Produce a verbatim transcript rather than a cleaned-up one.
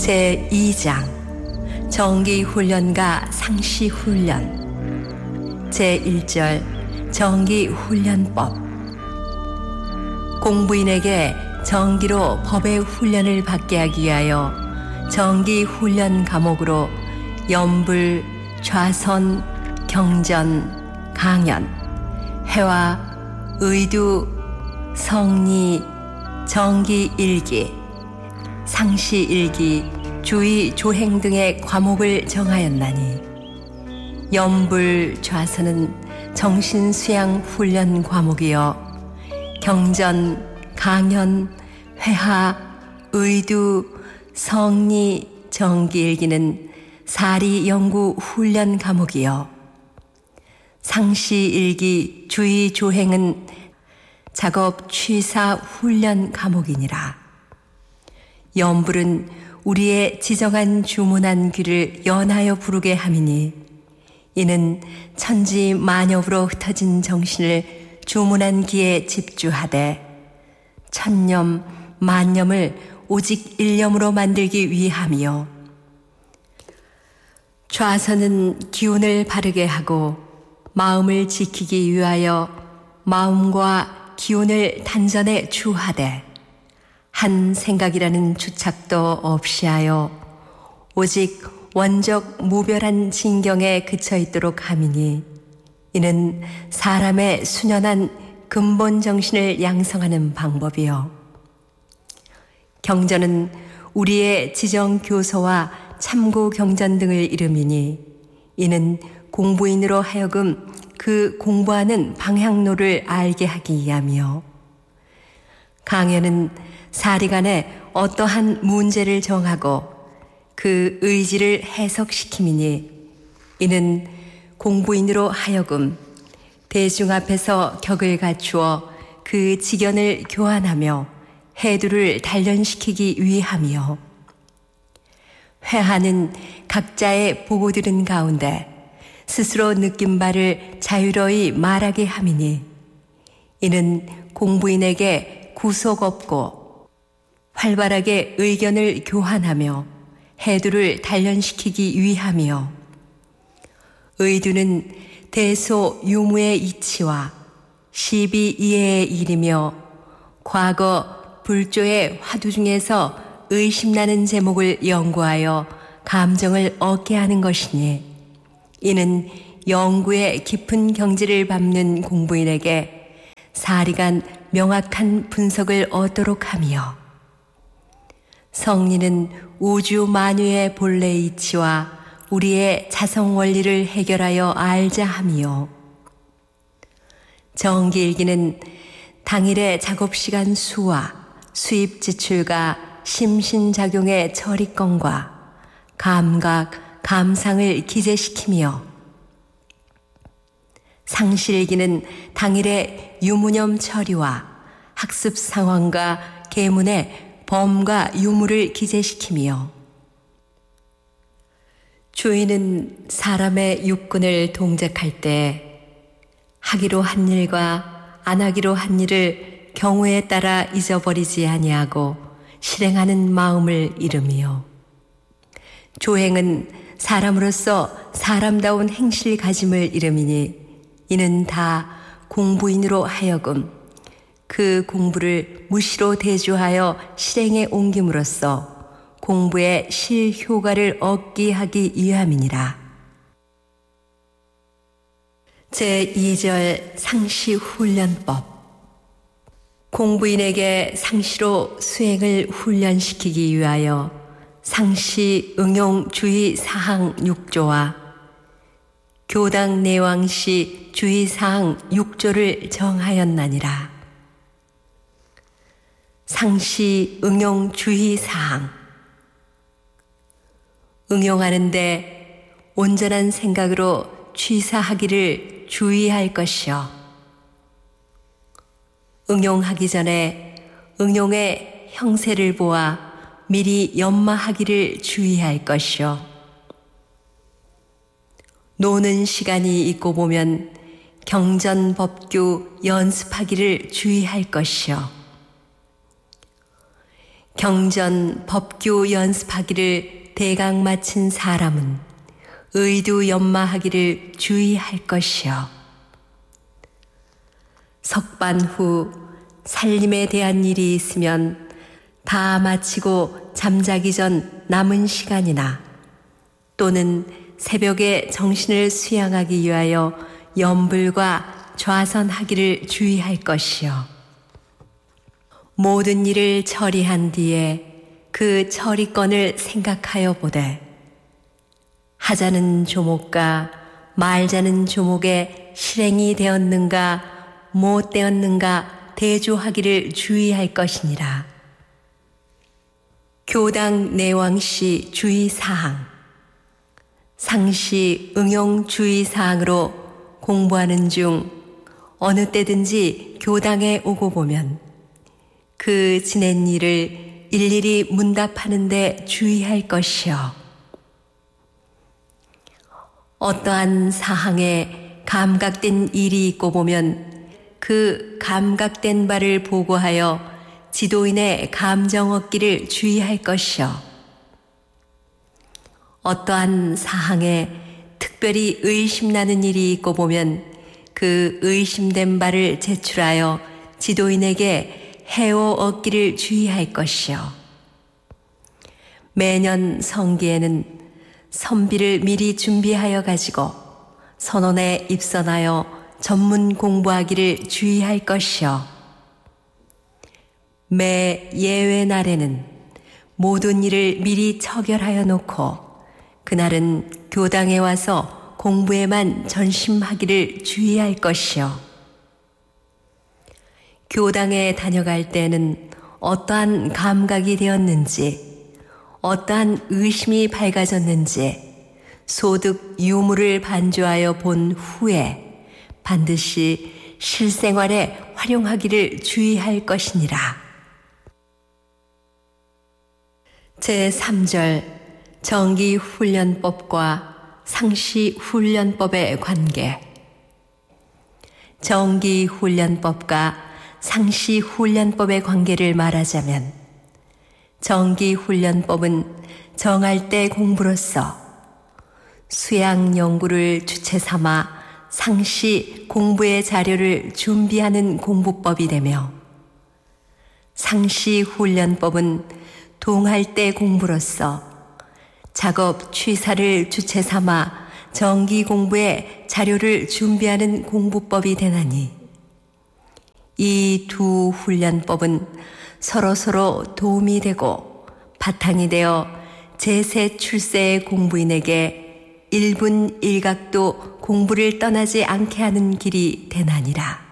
제이 장 정기훈련과 상시훈련. 제일 절 정기훈련법. 공부인에게 정기로 법의 훈련을 받게 하기 위하여 정기훈련 과목으로 연불, 좌선, 경전, 강연, 해와, 의두, 성리, 정기일기, 상시일기, 주의, 조행 등의 과목을 정하였나니 연불, 좌선은 정신수양 훈련 과목이요 경전, 강연, 회하, 의두, 성리, 정기일기는 사리 연구 훈련 과목이요 상시일기, 주의, 조행은 작업 취사 훈련 과목이니라. 연불은 우리의 지정한 주문한 귀를 연하여 부르게 함이니 이는 천지 만엽으로 흩어진 정신을 주문한 귀에 집주하되 천념, 만념을 오직 일념으로 만들기 위함이요 좌선은 기운을 바르게 하고 마음을 지키기 위하여 마음과 기운을 단전에 주하되 한 생각이라는 주착도 없이 하여 오직 원적 무별한 진경에 그쳐 있도록 함이니 이는 사람의 순연한 근본 정신을 양성하는 방법이요 경전은 우리의 지정 교서와 참고 경전 등을 이름이니 이는 공부인으로 하여금 그 공부하는 방향로를 알게 하기 위함이요 강연은 사리간에 어떠한 문제를 정하고 그 의지를 해석시킴이니 이는 공부인으로 하여금 대중 앞에서 격을 갖추어 그 지견을 교환하며 해두를 단련시키기 위함이요 회하는 각자의 보고 들은 가운데 스스로 느낀 바를 자유로이 말하게 함이니 이는 공부인에게 구속 없고 활발하게 의견을 교환하며 해두를 단련시키기 위함이요 의두는 대소 유무의 이치와 시비이해의 일이며 과거 불조의 화두 중에서 의심나는 제목을 연구하여 감정을 얻게 하는 것이니 이는 연구의 깊은 경지를 밟는 공부인에게 사리간 명확한 분석을 얻도록 하며 성리는 우주 만유의 본래 이치와 우리의 자성 원리를 해결하여 알자 함이요 정기일기는 당일의 작업시간 수와 수입 지출과 심신작용의 처리건과 감각, 감상을 기재시키며 상시일기는 당일의 유무념 처리와 학습 상황과 계문의 범과 유무를 기재시키며 주인은 사람의 육군을 동작할 때 하기로 한 일과 안 하기로 한 일을 경우에 따라 잊어버리지 아니하고 실행하는 마음을 이름이요 조행은 사람으로서 사람다운 행실 가짐을 이름이니 이는 다 공부인으로 하여금 그 공부를 무시로 대조하여 실행에 옮김으로써 공부의 실효과를 얻게 하기 위함이니라. 제이 절 상시훈련법. 공부인에게 상시로 수행을 훈련시키기 위하여 상시 응용 주의 사항 육 조와 교당 내왕시 주의 사항 육 조를 정하였나니라. 상시 응용 주의 사항. 응용하는데 온전한 생각으로 취사하기를 주의할 것이요 응용하기 전에 응용의 형세를 보아 미리 연마하기를 주의할 것이요 노는 시간이 있고 보면 경전법규 연습하기를 주의할 것이요 경전 법규 연습하기를 대강 마친 사람은 의도 연마하기를 주의할 것이요. 석반 후 살림에 대한 일이 있으면 다 마치고 잠자기 전 남은 시간이나 또는 새벽에 정신을 수양하기 위하여 염불과 좌선하기를 주의할 것이요. 모든 일을 처리한 뒤에 그 처리건을 생각하여 보되 하자는 조목과 말자는 조목에 실행이 되었는가 못 되었는가 대조하기를 주의할 것이니라. 교당 내왕시 주의사항 상시 응용 주의사항으로 공부하는 중 어느 때든지 교당에 오고 보면 그 지낸 일을 일일이 문답하는 데 주의할 것이요. 어떠한 사항에 감각된 일이 있고 보면 그 감각된 바를 보고하여 지도인의 감정 얻기를 주의할 것이요. 어떠한 사항에 특별히 의심나는 일이 있고 보면 그 의심된 바를 제출하여 지도인에게 해오 얻기를 주의할 것이요. 매년 성기에는 선비를 미리 준비하여 가지고 선원에 입선하여 전문 공부하기를 주의할 것이요. 매 예외 날에는 모든 일을 미리 처결하여 놓고 그날은 교당에 와서 공부에만 전심하기를 주의할 것이요. 교당에 다녀갈 때는 어떠한 감각이 되었는지 어떠한 의심이 밝아졌는지 소득 유무를 반조하여 본 후에 반드시 실생활에 활용하기를 주의할 것이니라. 제삼 절 정기훈련법과 상시훈련법의 관계. 정기훈련법과 상시훈련법의 관계를 말하자면 정기훈련법은 정할 때 공부로서 수양 연구를 주체 삼아 상시 공부의 자료를 준비하는 공부법이 되며 상시훈련법은 동할 때 공부로서 작업 취사를 주체 삼아 정기 공부의 자료를 준비하는 공부법이 되나니 이 두 훈련법은 서로서로 도움이 되고 바탕이 되어 제세 출세의 공부인에게 일분 일각도 공부를 떠나지 않게 하는 길이 되나니라.